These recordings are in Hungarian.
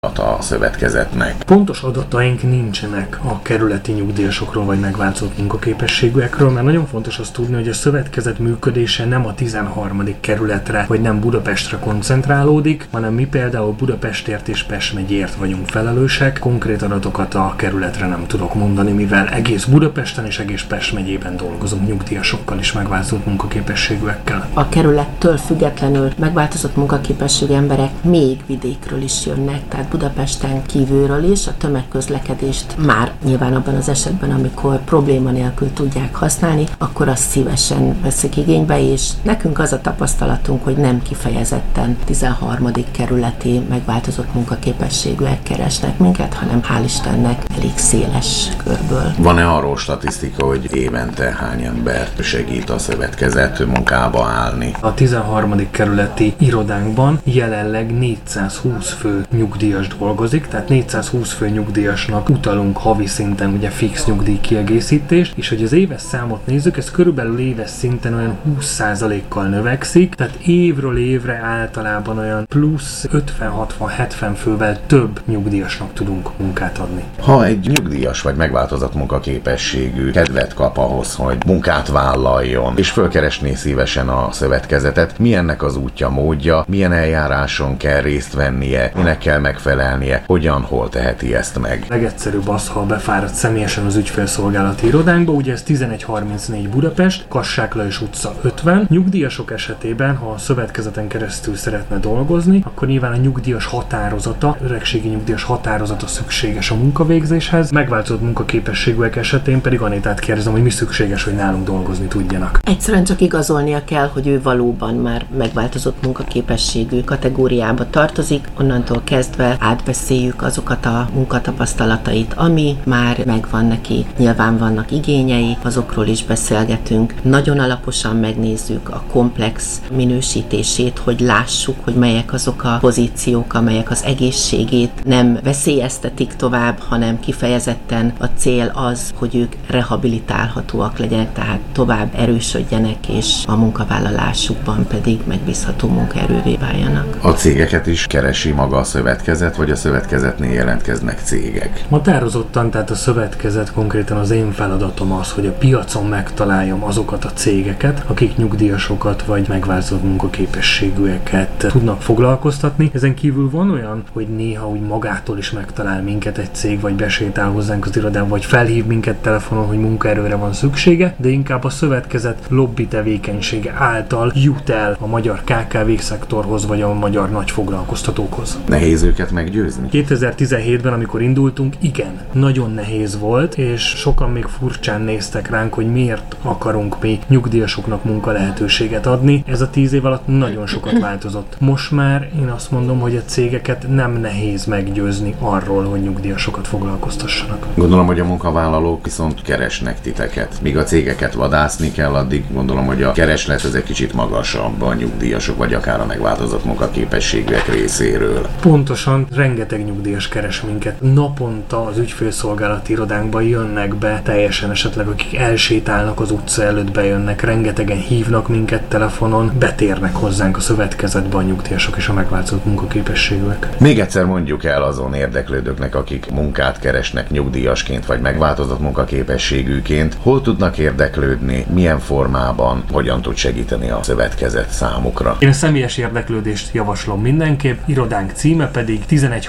a szövetkezetnek? Pontos adataink nincsenek a kerületi nyugdíjasokról vagy megváltozott munkaképességűekről, mert nagyon fontos azt tudni, hogy a szövetkezet működése nem a 13. kerületre vagy nem Budapestre koncentrálódik, hanem mi például Budapestért és Pest megyért vagyunk felelősek. Konkrét adatokat a kerületre nem tudok mondani, mivel egész Budapesten és egész Pest megyében dolgozunk nyugdíjasokkal és megváltozott munkaképességűekkel. A kerülettől függetlenül megváltozott munkaképességű emberek még vidékről is jönnek, tehát Budapesten kívülről is a tömegközlekedést már nyilván abban az esetben, amikor probléma nélkül tudják használni, akkor azt szívesen veszik igénybe, és nekünk az a tapasztalatunk, hogy nem kifejezetten 13. kerületi megváltozott munkaképességűek keresnek minket, hanem hál' Istennek elég széles körből. Van-e arról statisztika, hogy évente hány embert segít a szövetkezet munkába állni? A 13. kerületi irodánkban jelenleg 420 fő nyugdíjas dolgozik, tehát 420 fő nyugdíjasnak utalunk havi szinten ugye fix nyugdíj kiegészítést, és hogy az éves számot nézzük, ez körülbelül éves szinten olyan 20%-kal növekszik, tehát évről évre általában olyan plusz 50-60-70 fővel több nyugdíjasnak tudunk munkát adni. Ha egy nyugdíjas vagy megváltozott munkaképességű kedvet kap ahhoz, hogy munkát vállaljon, és fölkeresné szívesen a szövetkezetet, mi ennek az útja, módja, milyen eljáráson kell részt vennie, minek kell megfelelnie, hogyan, hol teheti ezt meg? Legegyszerűbb az, ha befáradt személyesen az ügyfélszolgálati irodánkba, ugye ez 1134 Budapest, Kassák Lajos utca 50. Nyugdíjasok esetében, ha a szövetkezeten keresztül szeretne dolgozni, akkor nyilván a nyugdíjas határozata, öregségi nyugdíjas határozata szükséges a munkavégzéshez, megváltozott munkaképességűek esetén pedig Anitát kérdezem, hogy mi szükséges, hogy nálunk dolgozni tudjanak. Egyszerűen csak igazolnia kell, hogy ő valóban már megváltozott munkaképességű kategóriába tartozik, onnantól kezdve átbeszéljük azokat a munkatapasztalatait, ami már megvan neki. Nyilván vannak igényei, azokról is beszélgetünk. Nagyon alaposan megnézzük a komplex minősítését, hogy lássuk, hogy melyek azok a pozíciók, amelyek az egészségét nem veszélyeztetik tovább, hanem kifejezetten a cél az, hogy ők rehabilitálhatóak legyenek, tehát tovább erősödjenek, és a munkavállalásukban pedig megbízható munkaerővé váljanak. A cégeket is keresi maga a szövetkezet, vagy a szövetkezetnél jelentkeznek cégek? Határozottan, tehát a szövetkezet, konkrétan az én feladatom az, hogy a piacon megtaláljam azokat a cégeket, akik nyugdíjasokat vagy megváltozott munkaképességűeket tudnak foglalkoztatni. Ezen kívül van olyan, hogy néha úgy magától is megtalál minket egy cég, vagy besétál hozzánk az irodán, vagy felhív minket telefonon, hogy munkaerőre van szüksége, de inkább a szövetkezet lobby tevékenysége által jut el a magyar KKV-szektorhoz, vagy a magyar nagy foglalkoztatókhoz. Nehéz őket meggyőzni? 2017-ben, amikor indultunk, igen, nagyon nehéz volt, és sokan még furcsán néztek ránk, hogy miért akarunk mi nyugdíjasoknak munkalehetőséget adni. Ez a 10 év alatt nagyon sokat változott. Most már én azt mondom, hogy a cégeket nem nehéz meggyőzni arról, hogy nyugdíjasokat foglalkoztassanak. Gondolom, hogy a munkavállalók viszont keresnek titeket. Míg a cégeket vadászni kell, addig gondolom, hogy a kereslet ez egy kicsit magasabb a nyugdíjasok, vagy akár a megváltozott munkaképességűek részéről. Pontosan, rengeteg nyugdíjas keres minket. Naponta az ügyfélszolgálati irodánkba jönnek be, teljesen esetleg akik elsétálnak az utca előtt bejönnek, rengetegen hívnak minket telefonon, betérnek hozzánk a szövetkezetbe a nyugdíjasok és a megváltozott munkaképességűek. Még egyszer mondjuk el azon érdeklődőknek, akik munkát keresnek nyugdíjasként vagy megváltozott munkaképességűként, hol tudnak érdeklődni, milyen formában, hogyan tud segíteni a szövetkezet számukra. Én a személyes érdeklődést javaslom mindenképp, irodánk címe pedig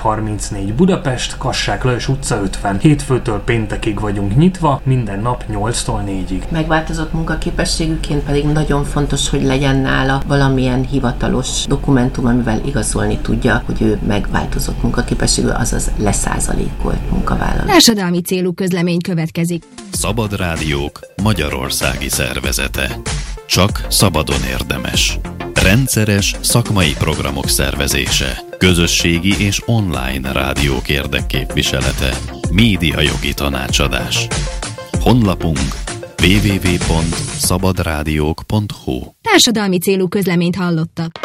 1134 Budapest, Kassák Lajos utca 50. Hétfőtől péntekig vagyunk nyitva, minden nap 8-tól 4-ig. Megváltozott munkaképességűként pedig nagyon fontos, hogy legyen nála valamilyen hivatalos dokumentum, amivel igazolni tudja, hogy ő megváltozott munkaképességű, azaz leszázalékolt munkavállaló. Társadalmi célú közlemény következik. Szabad Rádiók magyarországi szervezete. Csak szabadon érdemes. Rendszeres szakmai programok szervezése. Közösségi és online rádiók érdekképviselete. Médiajogi tanácsadás. Honlapunk www.szabadradiók.hu. Társadalmi célú közleményt hallottak.